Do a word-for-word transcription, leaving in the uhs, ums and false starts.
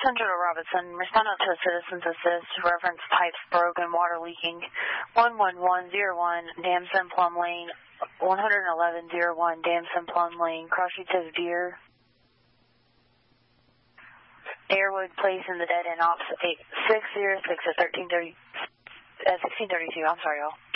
Central to Robinson, respondent to a citizen's assist, reference pipes broken, water leaking, one one one zero one, Damson Plum Lane, one eleven zero one, Damson Plum Lane, cross streets of Deer, Airwood Place in the dead end, ops six zero six at thirteen thirty, uh, sixteen thirty-two, I'm sorry, y'all.